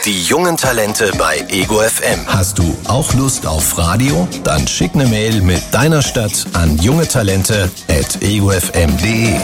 Die jungen Talente bei Ego FM. Hast du auch Lust auf Radio? Dann schick eine Mail mit deiner Stadt an jungetalente@egofm.de.